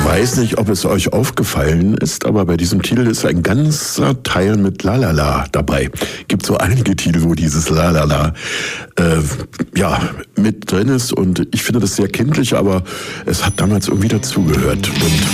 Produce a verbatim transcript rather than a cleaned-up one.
weiß nicht, ob es euch aufgefallen ist, aber bei diesem Titel ist ein ganzer Teil mit Lalala dabei. Gibt so einige Titel, wo dieses Lalala äh, ja, mit drin ist und ich finde das sehr kindlich, aber es hat damals irgendwie dazugehört. Und